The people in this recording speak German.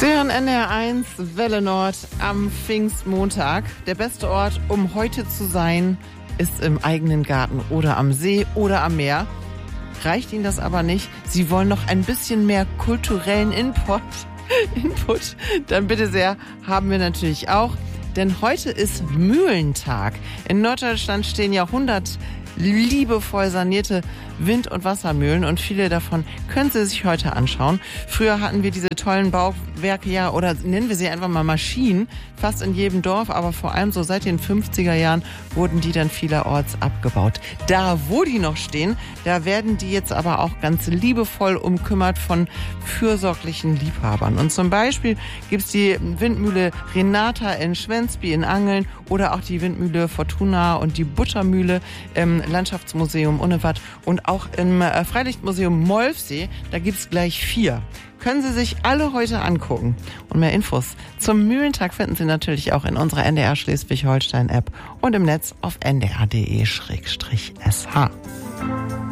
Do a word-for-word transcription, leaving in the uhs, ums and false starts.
Sie hören N D R eins Welle Nord am Pfingstmontag. Der beste Ort, um heute zu sein, ist im eigenen Garten oder am See oder am Meer. Reicht Ihnen das aber nicht? Sie wollen noch ein bisschen mehr kulturellen Input, Input, dann bitte sehr, haben wir natürlich auch. Denn heute ist Mühlentag. In Norddeutschland stehen Jahrhundert liebevoll sanierte Wind- und Wassermühlen und viele davon können Sie sich heute anschauen. Früher hatten wir diese tollen Bauwerke ja, oder nennen wir sie einfach mal Maschinen, fast in jedem Dorf, aber vor allem so seit den fünfziger Jahren wurden die dann vielerorts abgebaut. Da, wo die noch stehen, da werden die jetzt aber auch ganz liebevoll umkümmert von fürsorglichen Liebhabern. Und zum Beispiel gibt's die Windmühle Renata in Schwensby in Angeln oder auch die Windmühle Fortuna und die Buttermühle im Landschaftsmuseum Unnewatt und auch im Freilichtmuseum Molfsee. Da gibt's gleich vier. Können Sie sich alle heute angucken. Und mehr Infos zum Mühlentag finden Sie natürlich auch in unserer N D R Schleswig-Holstein-App und im Netz auf n d r punkt d e slash s h.